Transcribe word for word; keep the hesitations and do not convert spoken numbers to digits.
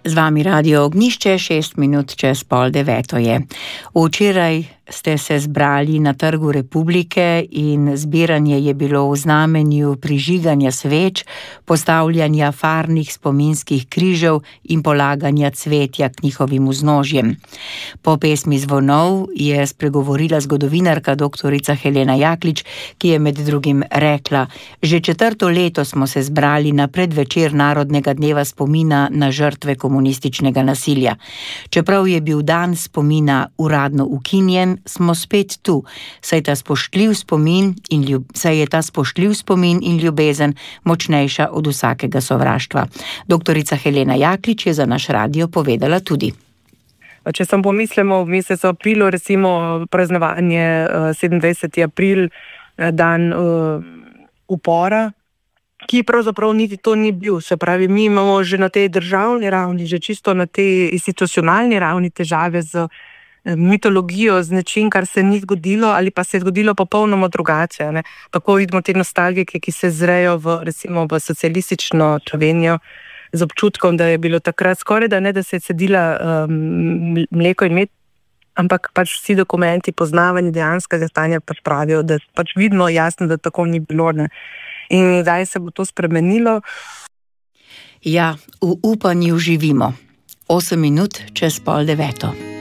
Z vami Radio Ognjišče, šest minut čez pol deveto je. Včeraj ste se zbrali na Trgu Republike in zbiranje je bilo v znamenju prižiganja sveč, postavljanja farnih spominskih križev in polaganja cvetja k njihovim vznožjem. Po pesmi Zvonov je spregovorila zgodovinarka doktorica Helena Jaklič, ki je med drugim rekla: že četrto leto smo se zbrali na predvečer Narodnega dneva spomina na žrtve komunističnega nasilja. Čeprav je bil dan spomina uradno ukinjen, smo spet tu, saj, ta spoštljiv spomin in ljub, saj je ta spoštljiv spomin in ljubezen močnejša od vsakega sovraštva. Doktorica Helena Jaklič je za naš radio povedala tudi. Če sem pomislimo v mesecu aprilu, recimo praznovanje sedemindvajseti april, dan uh, upora, ki pravzaprav niti to ni bil. Se pravi, mi imamo že na tej državni ravni, že čisto na tej institucionalni ravni težave z mitologijo, z nečim, kar se ni zgodilo ali pa se je zgodilo popolnoma drugače. Ne? Tako vidimo te nostalgike, ki se zrejo v, recimo, v socialistično Slovenijo z občutkom, da je bilo takrat skoraj da ne, da se je cedila um, mleko in med, ampak pač vsi dokumenti poznavanja dejanskega stanja pač pravijo, da pač vidimo jasno, da tako ni bilo. Ne? In zdaj se bo to spremenilo. Ja, v upanju živimo. Osem minut čez pol deveto.